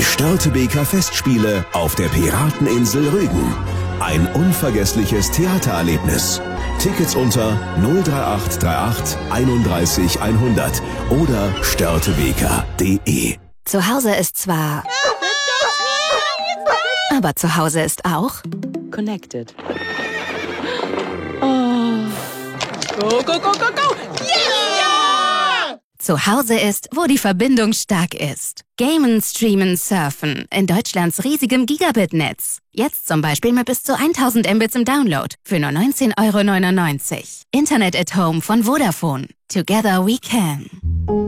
Störtebeker Festspiele auf der Pirateninsel Rügen. Ein unvergessliches Theatererlebnis. Tickets unter 03838 31 100 oder störtebeker.de. Zu Hause ist zwar... aber zu Hause ist auch... Connected. Oh. Go, go, go, go, go! Yeah! Zu Hause ist, wo die Verbindung stark ist. Gamen, streamen, surfen. In Deutschlands riesigem Gigabit-Netz. Jetzt zum Beispiel mit bis zu 1000 Mbits im Download. Für nur 19,99 €. Internet at Home von Vodafone. Together we can.